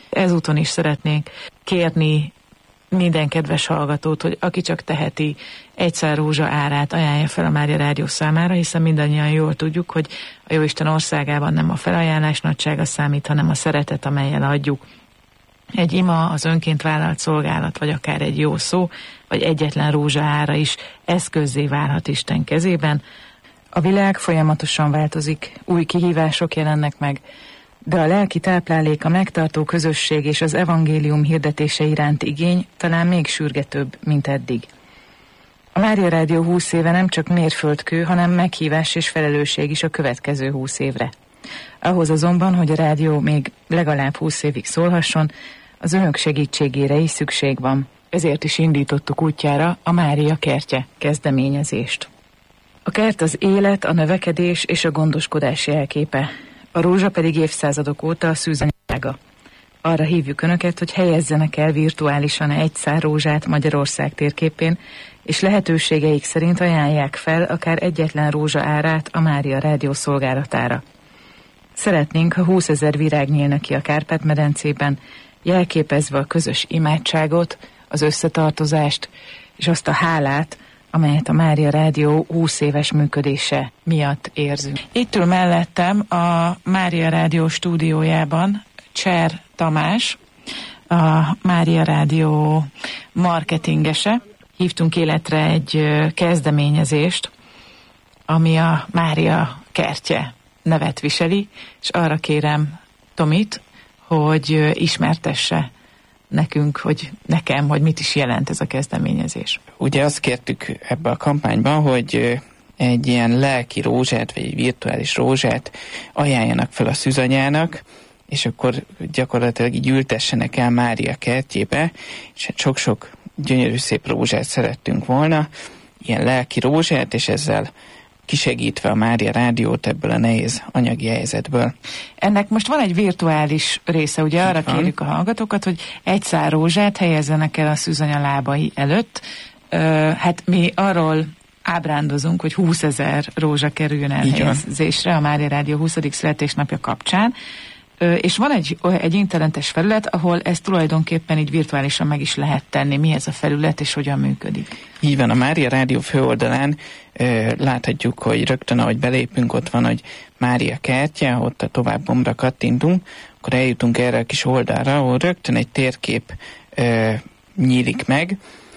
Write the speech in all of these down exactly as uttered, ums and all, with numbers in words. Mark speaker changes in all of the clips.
Speaker 1: Ezúton is szeretnék kérni minden kedves hallgatót, hogy aki csak teheti, egy szál rózsa árát ajánlja fel a Mária Rádió számára, hiszen mindannyian jól tudjuk, hogy a Jóisten országában nem a felajánlás nagysága számít, hanem a szeretet, amellyel adjuk. Egy ima, az önként vállalt szolgálat, vagy akár egy jó szó, vagy egyetlen rózsa ára is eszközzé válhat Isten kezében. A világ folyamatosan változik, új kihívások jelennek meg, de a lelki táplálék, a megtartó közösség és az evangélium hirdetése iránt igény talán még sürgetőbb, mint eddig. A Mária Rádió húsz éve nem csak mérföldkő, hanem meghívás és felelősség is a következő húsz évre. Ahhoz azonban, hogy a rádió még legalább húsz évig szólhasson, az önök segítségére is szükség van. Ezért is indítottuk útjára a Mária kertje kezdeményezést. A kert az élet, a növekedés és a gondoskodás jelképe. A rózsa pedig évszázadok óta a szűzanyága. Arra hívjuk önöket, hogy helyezzenek el virtuálisan egy szál rózsát Magyarország térképén, és lehetőségeik szerint ajánlják fel akár egyetlen rózsa árát a Mária Rádió szolgálatára. Szeretnénk, ha húszezer virág nyílna ki a Kárpát-medencében, jelképezve a közös imádságot, az összetartozást és azt a hálát, amelyet a Mária Rádió húsz éves működése miatt érzünk. Itt ül mellettem a Mária Rádió stúdiójában Cser Tamás, a Mária Rádió marketingese. Hívtunk életre egy kezdeményezést, ami a Mária kertje nevet viseli, és arra kérem Tomit, hogy ismertesse nekünk, hogy nekem, hogy mit is jelent ez a kezdeményezés.
Speaker 2: Ugye azt kértük ebbe a kampányban, hogy egy ilyen lelki rózsát, vagy egy virtuális rózsát ajánljanak fel a szűzanyának, és akkor gyakorlatilag így ültessenek el Mária kertjébe, és sok-sok gyönyörű szép rózsát szerettünk volna, ilyen lelki rózsát, és ezzel kisegítve a Mária Rádiót ebből a nehéz anyagi helyzetből.
Speaker 1: Ennek most van egy virtuális része, ugye arra kérjük a hallgatókat, hogy egy szál rózsát helyezzenek el a szűzanya lábai előtt. Ö, hát mi arról ábrándozunk, hogy húszezer rózsa kerüljön elhelyezésre a Mária Rádió huszadik születésnapja kapcsán. Ö, és van egy, egy internetes felület, ahol ezt tulajdonképpen így virtuálisan meg is lehet tenni. Mi ez a felület, és hogyan működik?
Speaker 2: Így van, a Mária Rádió főoldalán ö, láthatjuk, hogy rögtön ahogy belépünk, ott van, hogy Mária kertje, ott a tovább gombra kattintunk, akkor eljutunk erre a kis oldalra, ahol rögtön egy térkép ö, nyílik meg.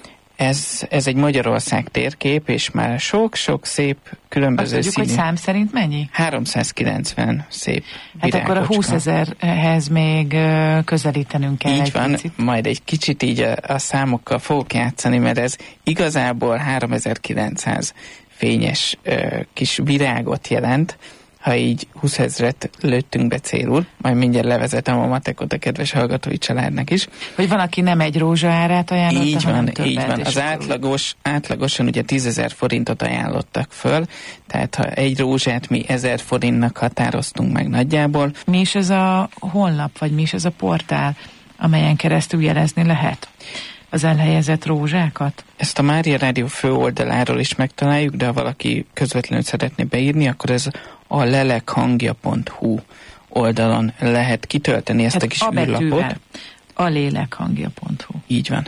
Speaker 2: Ez, ez egy Magyarország térkép, és már sok-sok szép különböző
Speaker 1: azt tudjuk,
Speaker 2: színű...
Speaker 1: hogy szám szerint mennyi?
Speaker 2: háromszázkilencven szép
Speaker 1: Hát akkor a húszezerhez még közelítenünk kell.
Speaker 2: Így
Speaker 1: egy
Speaker 2: van,
Speaker 1: picit.
Speaker 2: Majd egy kicsit így a, a számokkal fogok játszani, mert ez igazából háromezer-kilencszáz fényes ö, kis virágot jelent, ha így húszezret lőttünk be célul, majd mindjárt levezetem a matekot a kedves hallgatói családnak is.
Speaker 1: Hogy van, aki nem egy rózsa árát ajánlotta,
Speaker 2: így van,
Speaker 1: hanem
Speaker 2: így van. Az átlagos, átlagosan ugye tízezer forintot ajánlottak föl, tehát ha egy rózsát mi ezer forintnak határoztunk meg nagyjából.
Speaker 1: Mi is ez a honlap, vagy mi is ez a portál, amelyen keresztül jelezni lehet az elhelyezett rózsákat?
Speaker 2: Ezt a Mária Rádió főoldaláról is megtaláljuk, de ha valaki közvetlenül szeretné beírni, akkor ez a lelekhangja pont hu oldalon lehet kitölteni ezt hát a kis
Speaker 1: a
Speaker 2: űrlapot.
Speaker 1: A lélekhangja pont hu.
Speaker 2: Így van.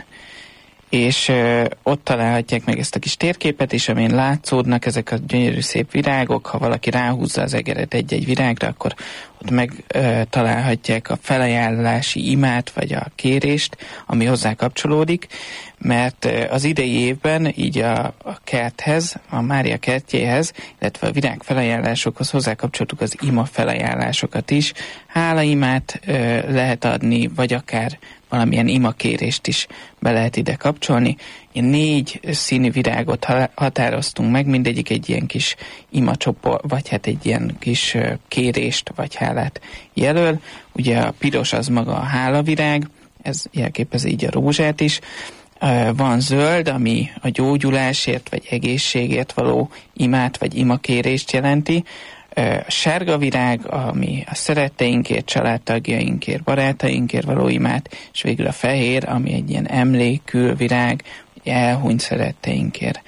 Speaker 2: És ö, ott találhatják meg ezt a kis térképet, és amin látszódnak ezek a gyönyörű szép virágok, ha valaki ráhúzza az egeret egy-egy virágra, akkor ott megtalálhatják a felajánlási imát, vagy a kérést, ami hozzá kapcsolódik, mert az idei évben így a, a kerthez, a Mária kertjéhez, illetve a virág felajánlásokhoz hozzákapcsoltuk az ima felajánlásokat is. Hálaimát ö, lehet adni, vagy akár valamilyen imakérést is be lehet ide kapcsolni. Ilyen négy színű virágot határoztunk meg, mindegyik egy ilyen kis imacsoport, vagy hát egy ilyen kis kérést, vagy hálát jelöl. Ugye a piros az maga a hálavirág, ez jelképezi így a rózsát is. Van zöld, ami a gyógyulásért, vagy egészségért való imát, vagy imakérést jelenti. A sárga virág, ami a szeretteinkért, családtagjainkért, barátainkért való imát, és végül a fehér, ami egy ilyen emlékül virág, hogy elhunyt szeretteinkért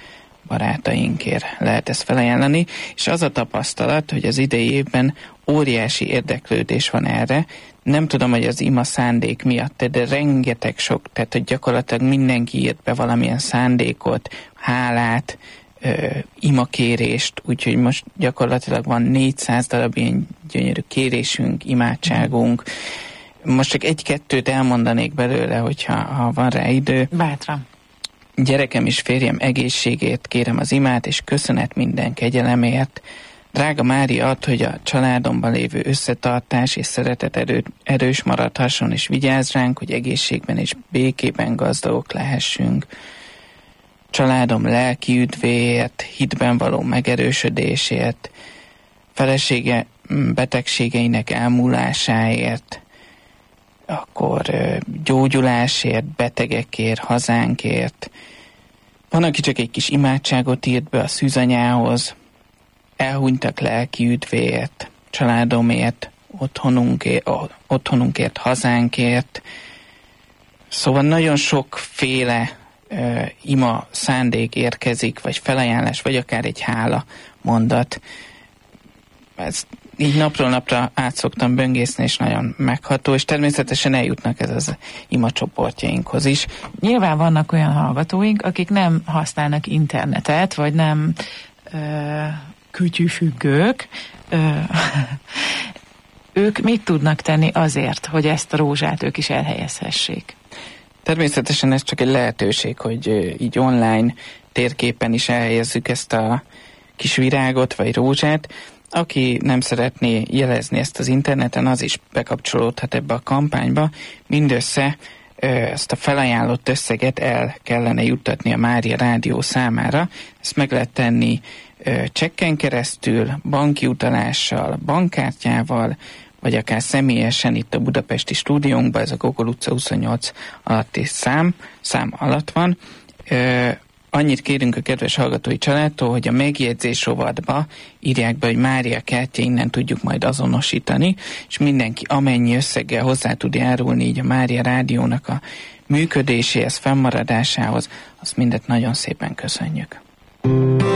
Speaker 2: barátainkért lehet ezt felajánlani, és az a tapasztalat, hogy az idei évben óriási érdeklődés van erre. Nem tudom, hogy az ima szándék miatt, de rengeteg sok, tehát hogy gyakorlatilag mindenki írt be valamilyen szándékot, hálát, ö, imakérést, úgyhogy most gyakorlatilag van négyszáz darab ilyen gyönyörű kérésünk, imádságunk. Most csak egy-kettőt elmondanék belőle, hogyha ha van rá idő.
Speaker 1: Bátran.
Speaker 2: Gyerekem és férjem egészségét kérem az imát, és köszönet minden kegyelemért. Drága Mária, add, hogy a családomban lévő összetartás és szeretet erő, erős maradhasson, és vigyázz ránk, hogy egészségben és békében gazdagok lehessünk. Családom lelki üdvéért, hitben való megerősödésért, felesége betegségeinek elmúlásáért, akkor gyógyulásért, betegekért, hazánkért. Van, aki csak egy kis imádságot írt be a szűzanyához, elhunytak lelki üdvéért, családomért, otthonunkért, otthonunkért, hazánkért. Szóval nagyon sokféle uh, ima szándék érkezik, vagy felajánlás, vagy akár egy hála mondat. Ezt így napról napra át szoktam böngészni, és nagyon megható, és természetesen eljutnak ez az ima csoportjainkhoz is.
Speaker 1: Nyilván vannak olyan hallgatóink, akik nem használnak internetet, vagy nem ö, kütyűfüggők. Ö, ők mit tudnak tenni azért, hogy ezt a rózsát ők is elhelyezhessék?
Speaker 2: Természetesen ez csak egy lehetőség, hogy így online térképen is elhelyezzük ezt a kis virágot, vagy rózsát. Aki nem szeretné jelezni ezt az interneten, az is bekapcsolódhat ebbe a kampányba. Mindössze ö, ezt a felajánlott összeget el kellene juttatni a Mária Rádió számára. Ezt meg lehet tenni ö, csekken keresztül, banki utalással, bankkártyával, vagy akár személyesen itt a budapesti stúdiónkban, ez a Gogol utca huszonnyolc alatti szám, szám alatt van. Ö, Annyit kérünk a kedves hallgatói családtól, hogy a megjegyzés rovatba írják be, hogy Mária kertje, innen tudjuk majd azonosítani, és mindenki amennyi összeggel hozzá tud járulni így a Mária Rádiónak a működéséhez, fennmaradásához, azt mindet nagyon szépen köszönjük.